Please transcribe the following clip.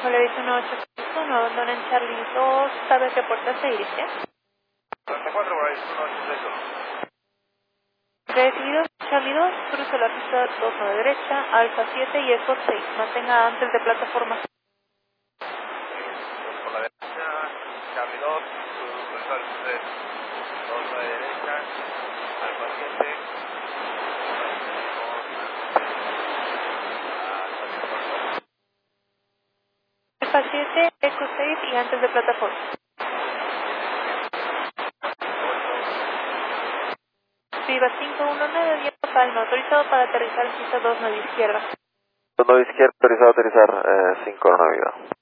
Elevation 861, abandonen Charlie 2, ¿sabe a qué puerta se dirige? 34 por ahí, 181. Recibido Charlie 2, cruce la pista 29 derecha, Alfa 7 y Escort 6, mantenga antes de plataforma. Por la derecha, Charlie 2, Universal 3, 2 a la derecha, Alfa 7, Alfa 7, Eco 6 y antes de plataforma. Viva 519, viento calma, autorizado para aterrizar en pista 29 izquierda. 2 izquierda, autorizado a aterrizar 5 Navidad.